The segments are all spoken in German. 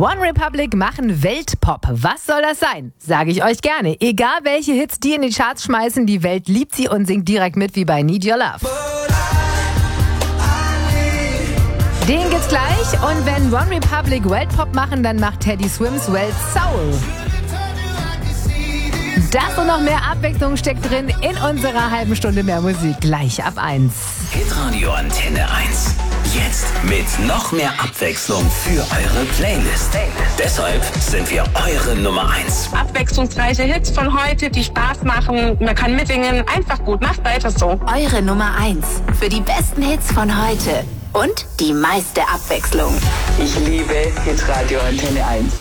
OneRepublic machen Weltpop. Was soll das sein? Sage ich euch gerne. Egal welche Hits die in die Charts schmeißen, die Welt liebt sie und singt direkt mit wie bei Need Your Love. Den gibt's gleich. Und wenn OneRepublic Weltpop machen, dann macht Teddy Swims Welt Soul. Das und noch mehr Abwechslung steckt drin in unserer halben Stunde mehr Musik. Gleich ab 1. Hitradio Antenne 1. Jetzt mit noch mehr Abwechslung für eure Playlist. Deshalb sind wir eure Nummer 1. Abwechslungsreiche Hits von heute, die Spaß machen. Man kann mitsingen. Einfach gut. Macht weiter so. Eure Nummer 1 für die besten Hits von heute. Und die meiste Abwechslung. Ich liebe Hitradio Antenne 1.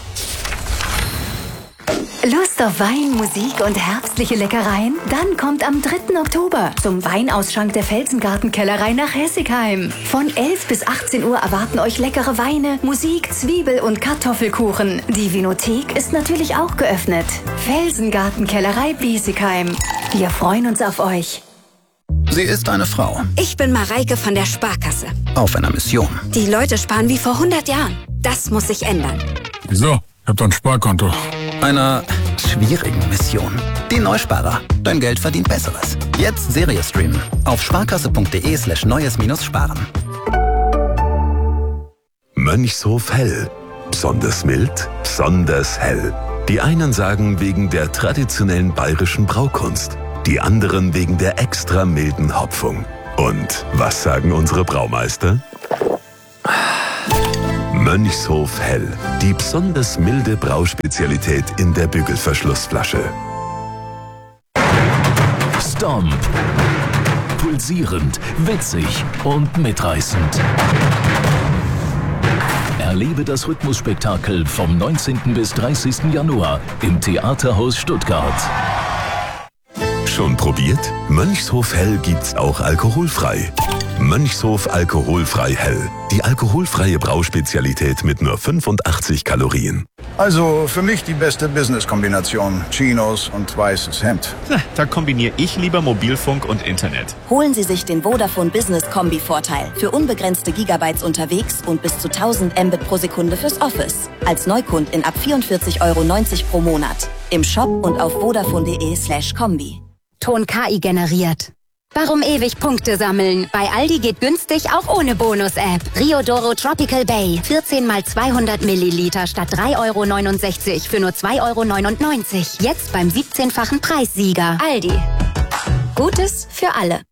Lust auf Wein, Musik und herbstliche Leckereien? Dann kommt am 3. Oktober zum Weinausschank der Felsengartenkellerei nach Hessigheim. Von 11 bis 18 Uhr erwarten euch leckere Weine, Musik, Zwiebel- und Kartoffelkuchen. Die Vinothek ist natürlich auch geöffnet. Felsengartenkellerei Biesigheim. Wir freuen uns auf euch. Sie ist eine Frau. Ich bin Mareike von der Sparkasse. Auf einer Mission. Die Leute sparen wie vor 100 Jahren. Das muss sich ändern. Wieso? Ich hab doch ein Sparkonto. Einer schwierigen Mission. Die Neusparer. Dein Geld verdient Besseres. Jetzt Serie streamen. Auf sparkasse.de/neues-sparen. Mönchshof Hell. Besonders mild, besonders hell. Die einen sagen wegen der traditionellen bayerischen Braukunst. Die anderen wegen der extra milden Hopfung. Und was sagen unsere Braumeister? Mönchshof Hell. Die besonders milde Brauspezialität in der Bügelverschlussflasche. Stomp. Pulsierend, witzig und mitreißend. Erlebe das Rhythmusspektakel vom 19. bis 30. Januar im Theaterhaus Stuttgart. Schon probiert? Mönchshof Hell gibt's auch alkoholfrei. Mönchshof Alkoholfrei Hell. Die alkoholfreie Brauspezialität mit nur 85 Kalorien. Also für mich die beste Business-Kombination. Chinos und weißes Hemd. Da kombiniere ich lieber Mobilfunk und Internet. Holen Sie sich den Vodafone Business Kombi-Vorteil. Für unbegrenzte Gigabytes unterwegs und bis zu 1000 Mbit pro Sekunde fürs Office. Als Neukundin ab 44,90 € pro Monat. Im Shop und auf vodafone.de/kombi. Ton KI generiert. Warum ewig Punkte sammeln? Bei Aldi geht günstig auch ohne Bonus-App. Riodoro Tropical Bay. 14 mal 200 Milliliter statt 3,69 € für nur 2,99 €. Jetzt beim 17-fachen Preissieger. Aldi. Gutes für alle.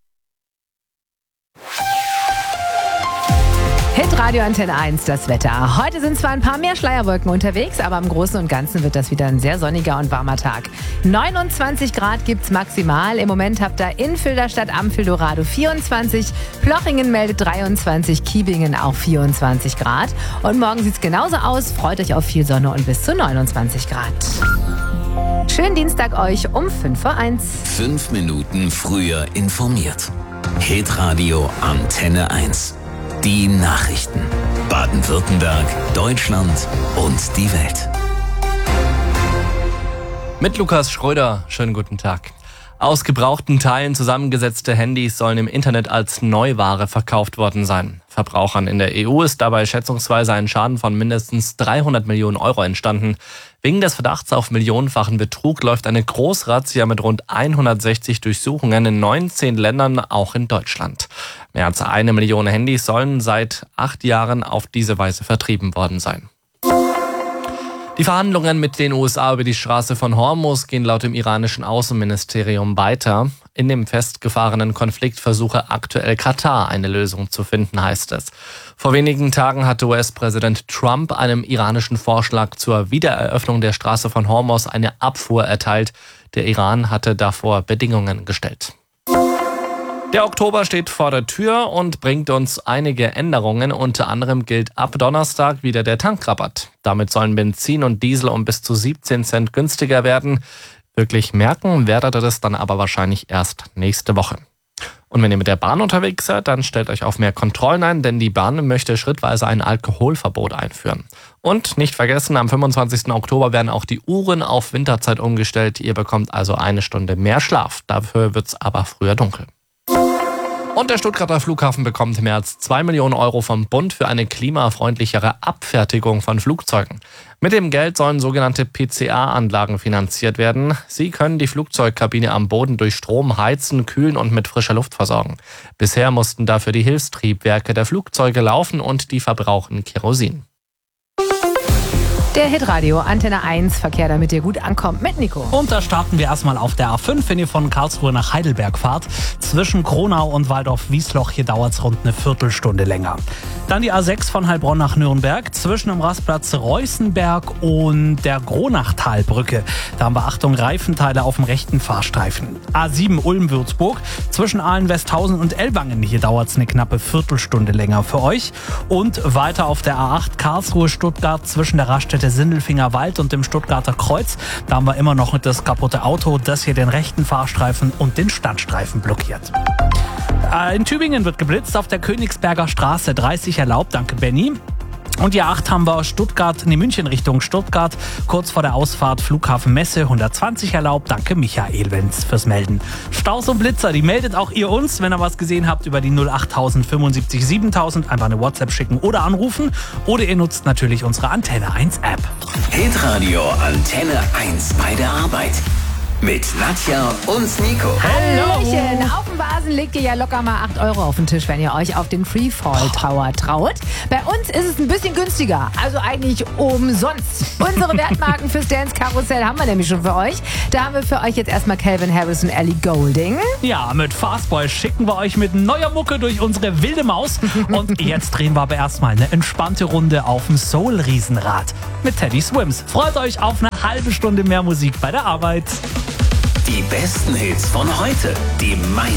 Hitradio Antenne 1, das Wetter. Heute sind zwar ein paar mehr Schleierwolken unterwegs, aber im Großen und Ganzen wird das wieder ein sehr sonniger und warmer Tag. 29 Grad gibt's maximal. Im Moment habt ihr in Filderstadt am Dorado 24, Plochingen meldet 23, Kiebingen auch 24 Grad. Und morgen sieht's genauso aus. Freut euch auf viel Sonne und bis zu 29 Grad. Schönen Dienstag euch um 5:01 Uhr. 5 Minuten früher informiert. Hitradio Antenne 1. Die Nachrichten. Baden-Württemberg, Deutschland und die Welt. Mit Lukas Schröder. Schönen guten Tag. Aus gebrauchten Teilen zusammengesetzte Handys sollen im Internet als Neuware verkauft worden sein. Verbrauchern in der EU ist dabei schätzungsweise ein Schaden von mindestens 300 Millionen € entstanden. Wegen des Verdachts auf millionenfachen Betrug läuft eine Großrazzia mit rund 160 Durchsuchungen in 19 Ländern, auch in Deutschland. Mehr als 1 Million Handys sollen seit 8 Jahren auf diese Weise vertrieben worden sein. Die Verhandlungen mit den USA über die Straße von Hormuz gehen laut dem iranischen Außenministerium weiter. In dem festgefahrenen Konflikt versuche aktuell Katar eine Lösung zu finden, heißt es. Vor wenigen Tagen hatte US-Präsident Trump einem iranischen Vorschlag zur Wiedereröffnung der Straße von Hormuz eine Abfuhr erteilt. Der Iran hatte davor Bedingungen gestellt. Der Oktober steht vor der Tür und bringt uns einige Änderungen. Unter anderem gilt ab Donnerstag wieder der Tankrabatt. Damit sollen Benzin und Diesel um bis zu 17 Cent günstiger werden. Wirklich merken werdet ihr das dann aber wahrscheinlich erst nächste Woche. Und wenn ihr mit der Bahn unterwegs seid, dann stellt euch auf mehr Kontrollen ein, denn die Bahn möchte schrittweise ein Alkoholverbot einführen. Und nicht vergessen, am 25. Oktober werden auch die Uhren auf Winterzeit umgestellt. Ihr bekommt also 1 Stunde mehr Schlaf. Dafür wird's aber früher dunkel. Und der Stuttgarter Flughafen bekommt mehr als 2 Millionen Euro vom Bund für eine klimafreundlichere Abfertigung von Flugzeugen. Mit dem Geld sollen sogenannte PCA-Anlagen finanziert werden. Sie können die Flugzeugkabine am Boden durch Strom heizen, kühlen und mit frischer Luft versorgen. Bisher mussten dafür die Hilfstriebwerke der Flugzeuge laufen und die verbrauchen Kerosin. Der Hitradio Antenne 1 Verkehr, damit ihr gut ankommt mit Nico. Und da starten wir erstmal auf der A5, wenn ihr von Karlsruhe nach Heidelberg fahrt. Zwischen Kronau und Waldorf-Wiesloch, hier dauert es rund eine Viertelstunde länger. Dann die A6 von Heilbronn nach Nürnberg, zwischen dem Rastplatz Reußenberg und der Gronachtalbrücke. Da haben wir, Achtung, Reifenteile auf dem rechten Fahrstreifen. A7 Ulm-Würzburg, zwischen Ahlen-Westhausen und Ellwangen, hier dauert es eine knappe Viertelstunde länger für euch. Und weiter auf der A8 Karlsruhe-Stuttgart, zwischen der Raststätte Sindelfinger Wald und dem Stuttgarter Kreuz. Da haben wir immer noch das kaputte Auto, das hier den rechten Fahrstreifen und den Standstreifen blockiert. In Tübingen wird geblitzt, auf der Königsberger Straße 30 erlaubt, danke Benny. Und die A8 haben wir München Richtung Stuttgart, kurz vor der Ausfahrt Flughafen Messe 120 erlaubt, danke Michael Wenz fürs Melden. Staus und Blitzer, die meldet auch ihr uns, wenn ihr was gesehen habt, über die 08000 75 7000, einfach eine WhatsApp schicken oder anrufen. Oder ihr nutzt natürlich unsere Antenne 1 App. Hitradio Antenne 1 bei der Arbeit. Mit Nadja und Nico. Hallöchen! Auf dem Vasen legt ihr ja locker mal 8 Euro auf den Tisch, wenn ihr euch auf den Freefall Tower traut. Bei uns ist es ein bisschen günstiger, also eigentlich umsonst. Unsere Wertmarken fürs Dance Karussell haben wir nämlich schon für euch. Da haben wir für euch jetzt erstmal Calvin Harris und Ellie Goulding. Ja, mit Fastboy schicken wir euch mit neuer Mucke durch unsere wilde Maus. Und jetzt drehen wir aber erstmal eine entspannte Runde auf dem Soul-Riesenrad mit Teddy Swims. Freut euch auf eine halbe Stunde mehr Musik bei der Arbeit. Die besten Hits von heute, die meisten